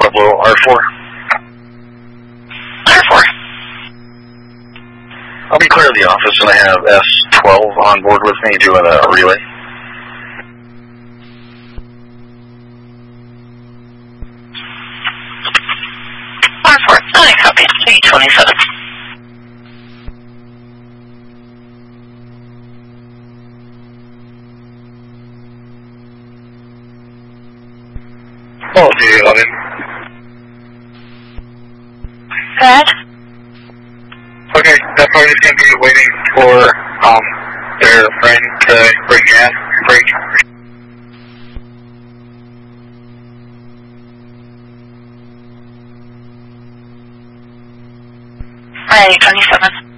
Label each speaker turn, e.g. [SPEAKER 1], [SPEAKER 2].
[SPEAKER 1] Pueblo R4.
[SPEAKER 2] R4.
[SPEAKER 1] I'll be clear of the office, and I have S12 on board with me doing a relay.
[SPEAKER 2] R4, I copy. 327.
[SPEAKER 1] Oh, the 11.
[SPEAKER 2] Good.
[SPEAKER 1] Okay, that party's going to be waiting for their friend to bring gas.
[SPEAKER 2] Ready, 27.